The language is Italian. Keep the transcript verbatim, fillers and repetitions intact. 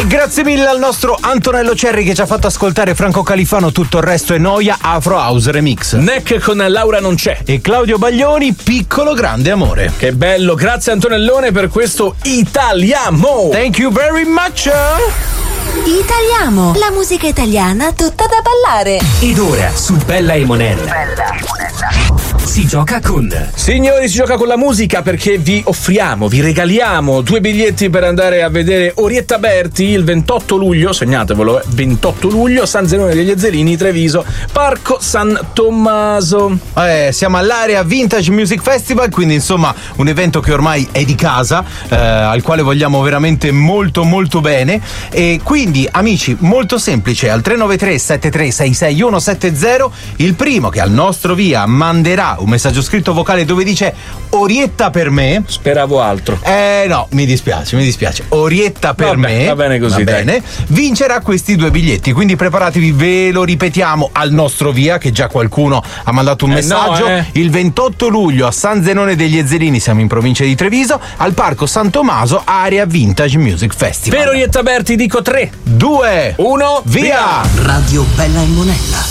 E grazie mille al nostro Antonello Cerri che ci ha fatto ascoltare Franco Califano, Tutto il resto è noia, Afro House Remix. Neck con Laura non c'è. E Claudio Baglioni, Piccolo grande amore. Che bello, grazie Antonellone per questo Italiamo. Thank you very much. Italiamo, la musica italiana tutta da ballare. Ed ora su Bella e Monella. Bella e Monella. Si gioca con. Signori, si gioca con la musica perché vi offriamo, vi regaliamo due biglietti per andare a vedere Orietta Berti il ventotto luglio, segnatevelo, eh, ventotto luglio, San Zenone degli Ezzelini, Treviso, Parco San Tommaso. Eh, siamo all'area Vintage Music Festival, quindi insomma un evento che ormai è di casa, eh, al quale vogliamo veramente molto molto bene. E quindi amici, molto semplice, al tre nove tre sette tre sei sei uno sette zero il primo che al nostro via manderà un messaggio scritto vocale dove dice Orietta per me. Speravo altro. Eh no, mi dispiace, mi dispiace. Orietta per Vabbè, me. va bene così, va bene. Vincerà questi due biglietti, quindi preparatevi, ve lo ripetiamo al nostro via, che già qualcuno ha mandato un eh messaggio. No, eh. Il ventotto luglio a San Zenone degli Ezzelini, siamo in provincia di Treviso, al Parco San Tommaso, area Vintage Music Festival. Per Orietta Berti dico tre, due, uno, via! Radio Bella e Monella.